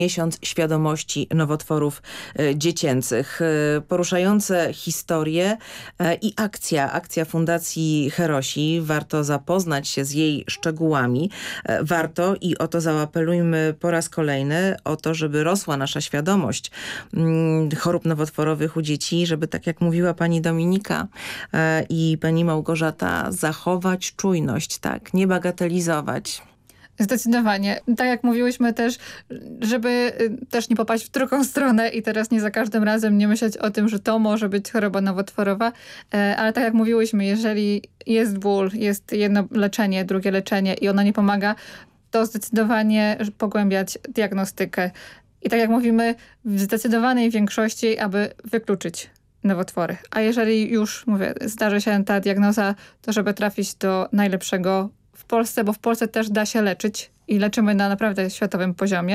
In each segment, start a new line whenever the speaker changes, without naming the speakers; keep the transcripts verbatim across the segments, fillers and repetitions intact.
Miesiąc świadomości nowotworów e, dziecięcych. E, poruszające historie e, i akcja, akcja Fundacji Herosi. Warto zapoznać się z jej szczegółami. E, warto i o to zaapelujmy po raz kolejny, o to, żeby rosła nasza świadomość mm, chorób nowotworowych u dzieci, żeby tak jak mówiła pani Dominika e, i pani Małgorzata, zachować czujność, tak, nie bagatelizować.
Zdecydowanie. Tak jak mówiłyśmy też, żeby też nie popaść w drugą stronę i teraz nie za każdym razem nie myśleć o tym, że to może być choroba nowotworowa, ale tak jak mówiłyśmy, jeżeli jest ból, jest jedno leczenie, drugie leczenie i ono nie pomaga, to zdecydowanie pogłębiać diagnostykę. I tak jak mówimy, w zdecydowanej większości, aby wykluczyć nowotwory. A jeżeli już, mówię, zdarzy się ta diagnoza, to żeby trafić do najlepszego w Polsce, bo w Polsce też da się leczyć i leczymy na naprawdę światowym poziomie.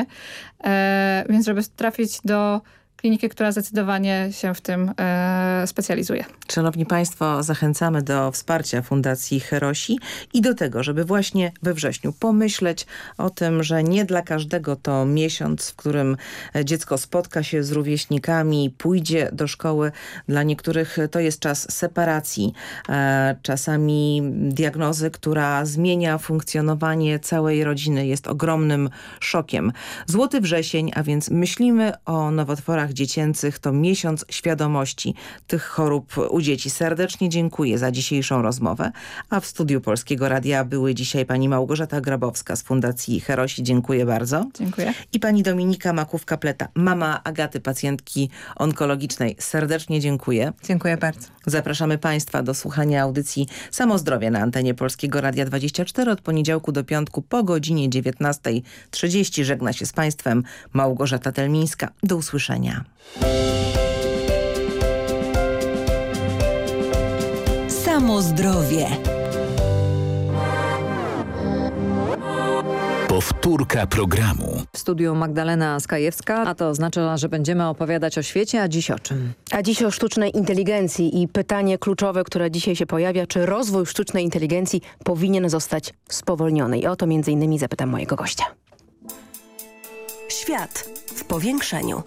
E, więc żeby trafić do kliniki, która zdecydowanie się w tym e, specjalizuje.
Szanowni Państwo, zachęcamy do wsparcia Fundacji Herosi i do tego, żeby właśnie we wrześniu pomyśleć o tym, że nie dla każdego to miesiąc, w którym dziecko spotka się z rówieśnikami, pójdzie do szkoły. Dla niektórych to jest czas separacji, e, czasami diagnozy, która zmienia funkcjonowanie całej rodziny. Jest ogromnym szokiem. Złoty wrzesień, a więc myślimy o nowotworach dziecięcych, to miesiąc świadomości tych chorób u dzieci. Serdecznie dziękuję za dzisiejszą rozmowę, a w studiu Polskiego Radia były dzisiaj pani Małgorzata Grabowska z Fundacji Herosi. Dziękuję bardzo.
Dziękuję.
I pani Dominika Maków-Kapleta, mama Agaty, pacjentki onkologicznej. Serdecznie dziękuję.
Dziękuję bardzo.
Zapraszamy Państwa do słuchania audycji Samozdrowie na antenie Polskiego Radia dwadzieścia cztery od poniedziałku do piątku po godzinie dziewiętnastej trzydzieści. Żegna się z Państwem Małgorzata Telmińska. Do usłyszenia.
Samozdrowie.
Powtórka programu.
W studiu Magdalena Skajewska, a to oznacza, że będziemy opowiadać o świecie, a dziś o czym?
A dziś o sztucznej inteligencji i pytanie kluczowe, które dzisiaj się pojawia, czy rozwój sztucznej inteligencji powinien zostać spowolniony? I o to między innymi zapytam mojego gościa.
Świat w powiększeniu.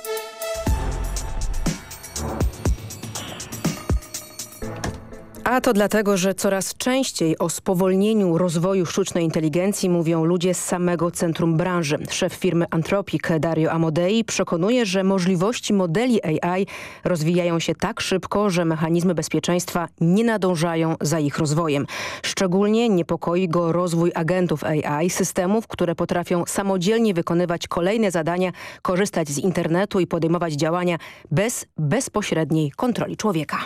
A to dlatego, że coraz częściej o spowolnieniu rozwoju sztucznej inteligencji mówią ludzie z samego centrum branży. Szef firmy Anthropic Dario Amodei przekonuje, że możliwości modeli A I rozwijają się tak szybko, że mechanizmy bezpieczeństwa nie nadążają za ich rozwojem. Szczególnie niepokoi go rozwój agentów A I, systemów, które potrafią samodzielnie wykonywać kolejne zadania, korzystać z internetu i podejmować działania bez bezpośredniej kontroli człowieka.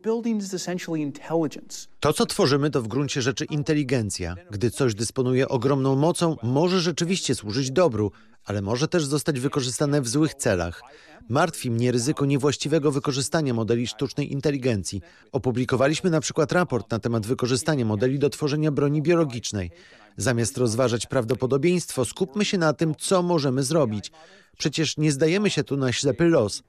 To, co tworzymy, to w gruncie rzeczy inteligencja. Gdy coś dysponuje ogromną mocą, może rzeczywiście służyć dobru, ale może też zostać wykorzystane w złych celach. Martwi mnie ryzyko niewłaściwego wykorzystania modeli sztucznej inteligencji. Opublikowaliśmy na przykład raport na temat wykorzystania modeli do tworzenia broni biologicznej. Zamiast rozważać prawdopodobieństwo, skupmy się na tym, co możemy zrobić. Przecież nie zdajemy się tu na ślepy los.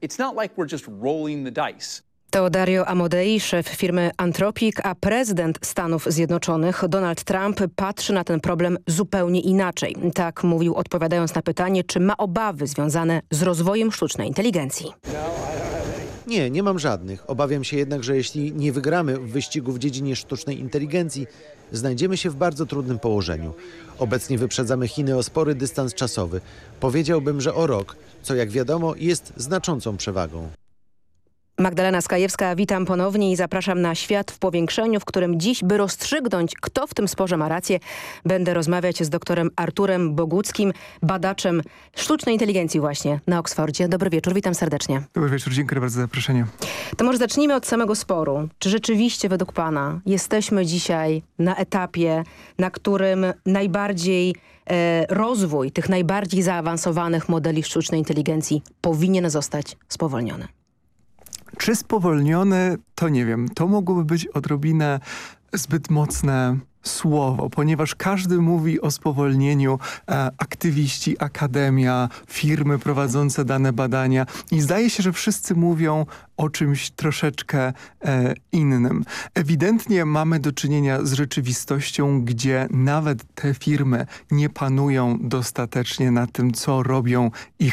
To Dario Amodei, szef firmy Anthropic, a prezydent Stanów Zjednoczonych Donald Trump patrzy na ten problem zupełnie inaczej. Tak mówił, odpowiadając na pytanie, czy ma obawy związane z rozwojem sztucznej inteligencji.
Nie, nie mam żadnych. Obawiam się jednak, że jeśli nie wygramy w wyścigu w dziedzinie sztucznej inteligencji, znajdziemy się w bardzo trudnym położeniu. Obecnie wyprzedzamy Chiny o spory dystans czasowy. Powiedziałbym, że o rok, co jak wiadomo jest znaczącą przewagą.
Magdalena Skajewska, witam ponownie i zapraszam na Świat w powiększeniu, w którym dziś, by rozstrzygnąć, kto w tym sporze ma rację, będę rozmawiać z doktorem Arturem Boguckim, badaczem sztucznej inteligencji właśnie na Oksfordzie. Dobry wieczór, witam serdecznie.
Dobry wieczór, dziękuję bardzo za zaproszenie.
To może zacznijmy od samego sporu. Czy rzeczywiście według pana jesteśmy dzisiaj na etapie, na którym najbardziej e, rozwój tych najbardziej zaawansowanych modeli sztucznej inteligencji powinien zostać spowolniony?
Czy spowolnione, to nie wiem. To mogłoby być odrobinę zbyt mocne słowo, ponieważ każdy mówi o spowolnieniu, e, aktywiści, akademia, firmy prowadzące dane badania i zdaje się, że wszyscy mówią o czymś troszeczkę e, innym. Ewidentnie mamy do czynienia z rzeczywistością, gdzie nawet te firmy nie panują dostatecznie nad tym, co robią ich